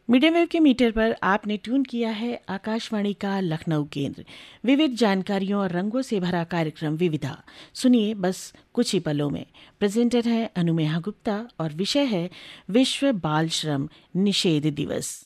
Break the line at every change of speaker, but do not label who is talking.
Medium wave के metre पर आपने ट्यून किया है आकाशवाणी का लखनऊ केंद्र। विविध जानकारियों और रंगों से भरा कार्यक्रम विविधा सुनिए बस कुछ ही पलों में। प्रेजेंटर है अनुमेहा गुप्ता और विषय है विश्व बाल श्रम निषेध दिवस।